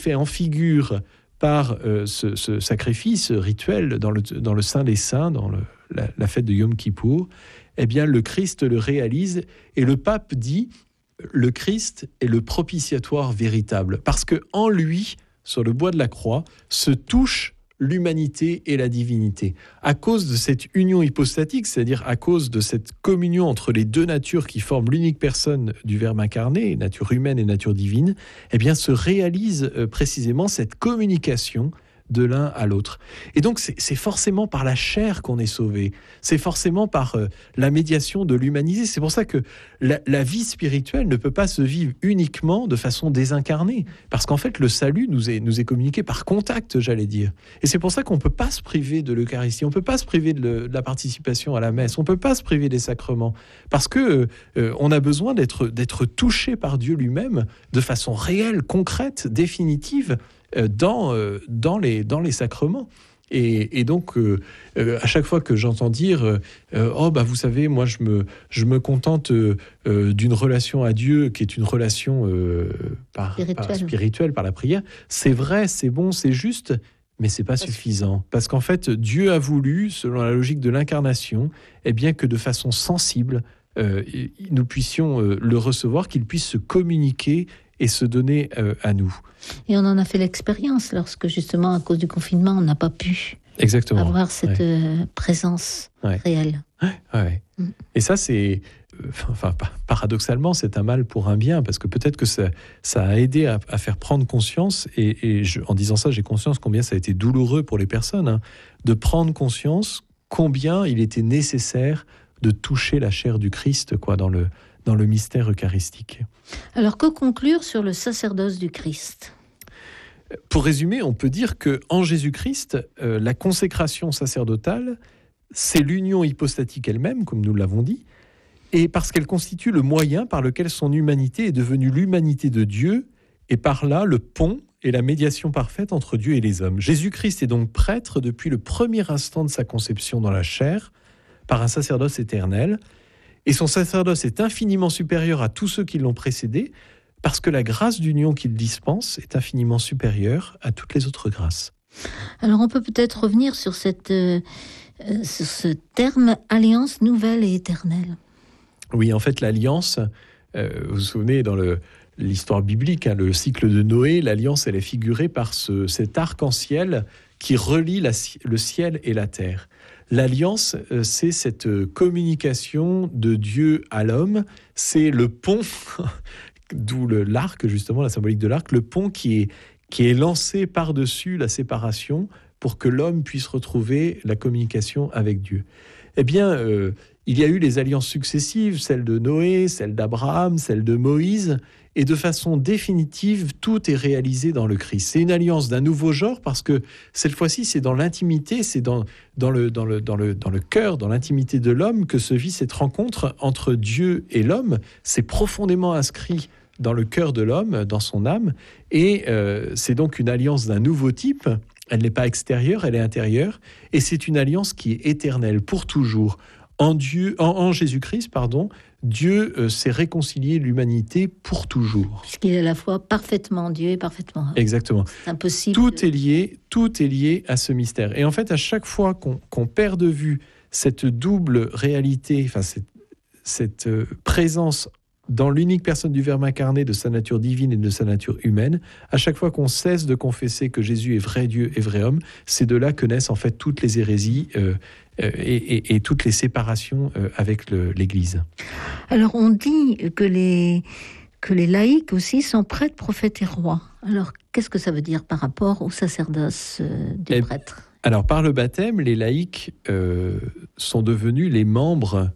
fait en figure par ce sacrifice rituel dans le Saint des Saints, dans la fête de Yom Kippour, eh bien le Christ le réalise, et le pape dit le Christ est le propitiatoire véritable, parce que en lui, sur le bois de la croix, se touche l'humanité et la divinité. À cause de cette union hypostatique, c'est-à-dire à cause de cette communion entre les deux natures qui forment l'unique personne du Verbe incarné, nature humaine et nature divine, eh bien se réalise précisément cette communication de l'un à l'autre. Et donc, c'est forcément par la chair qu'on est sauvé. C'est forcément par la médiation de l'humanité. C'est pour ça que la vie spirituelle ne peut pas se vivre uniquement de façon désincarnée. Parce qu'en fait, le salut nous est communiqué par contact, j'allais dire. Et c'est pour ça qu'on ne peut pas se priver de l'Eucharistie. On ne peut pas se priver de la participation à la messe. On ne peut pas se priver des sacrements. Parce que on a besoin d'être touché par Dieu lui-même de façon réelle, concrète, définitive, dans les sacrements. Et donc, à chaque fois que j'entends dire vous savez, moi je me contente d'une relation à Dieu qui est une relation spirituelle par la prière, c'est vrai, c'est bon, c'est juste, mais c'est pas suffisant. Parce qu'en fait, Dieu a voulu, selon la logique de l'incarnation, eh bien que de façon sensible, nous puissions le recevoir, qu'il puisse se communiquer et se donner à nous. Et on en a fait l'expérience lorsque, justement, à cause du confinement, on n'a pas pu avoir cette présence réelle. Ouais. Et ça, c'est... paradoxalement, c'est un mal pour un bien, parce que peut-être que ça a aidé à faire prendre conscience, en disant ça, j'ai conscience combien ça a été douloureux pour les personnes, de prendre conscience combien il était nécessaire de toucher la chair du Christ, dans le mystère eucharistique. Alors, que conclure sur le sacerdoce du Christ ? Pour résumer, on peut dire qu'en Jésus-Christ, la consécration sacerdotale, c'est l'union hypostatique elle-même, comme nous l'avons dit, et parce qu'elle constitue le moyen par lequel son humanité est devenue l'humanité de Dieu, et par là le pont et la médiation parfaite entre Dieu et les hommes. Jésus-Christ est donc prêtre depuis le premier instant de sa conception dans la chair, par un sacerdoce éternel, et son sacerdoce est infiniment supérieur à tous ceux qui l'ont précédé, parce que la grâce d'union qu'il dispense est infiniment supérieure à toutes les autres grâces. Alors on peut peut-être revenir sur sur ce terme « alliance nouvelle et éternelle ». Oui, en fait, l'alliance, vous vous souvenez, dans l'histoire biblique, le cycle de Noé, l'alliance, elle est figurée par cet arc-en-ciel qui relie le ciel et la terre. L'alliance, c'est cette communication de Dieu à l'homme, c'est le pont, d'où l'arc, justement, la symbolique de l'arc, le pont qui est lancé par-dessus la séparation pour que l'homme puisse retrouver la communication avec Dieu. Eh bien, il y a eu les alliances successives, celle de Noé, celle d'Abraham, celle de Moïse, et de façon définitive, tout est réalisé dans le Christ. C'est une alliance d'un nouveau genre parce que cette fois-ci, c'est dans l'intimité, c'est dans le cœur, dans l'intimité de l'homme que se vit cette rencontre entre Dieu et l'homme. C'est profondément inscrit dans le cœur de l'homme, dans son âme, et c'est donc une alliance d'un nouveau type. Elle n'est pas extérieure, elle est intérieure, et c'est une alliance qui est éternelle, pour toujours. En Jésus-Christ, Dieu s'est réconcilié l'humanité pour toujours. Puisqu'il est à la fois parfaitement Dieu et parfaitement homme. Exactement. C'est impossible. Tout est lié à ce mystère. Et en fait, à chaque fois qu'on perd de vue cette double réalité, cette présence dans l'unique personne du Verbe incarné, de sa nature divine et de sa nature humaine, à chaque fois qu'on cesse de confesser que Jésus est vrai Dieu et vrai homme, c'est de là que naissent en fait toutes les hérésies et toutes les séparations avec l'Église. Alors on dit que les laïcs aussi sont prêtres, prophètes et rois. Alors qu'est-ce que ça veut dire par rapport au sacerdoce du prêtre ? Alors par le baptême, les laïcs sont devenus les membres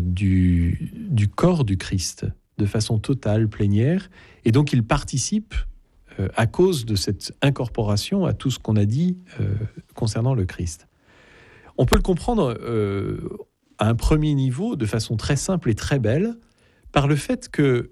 du corps du Christ, de façon totale, plénière, et donc ils participent à cause de cette incorporation à tout ce qu'on a dit concernant le Christ. On peut le comprendre à un premier niveau, de façon très simple et très belle, par le fait que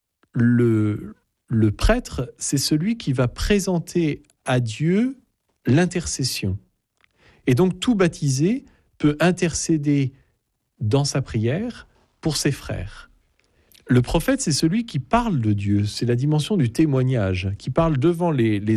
le prêtre, c'est celui qui va présenter à Dieu l'intercession. Et donc tout baptisé peut intercéder dans sa prière pour ses frères. Le prophète, c'est celui qui parle de Dieu, c'est la dimension du témoignage, qui parle devant les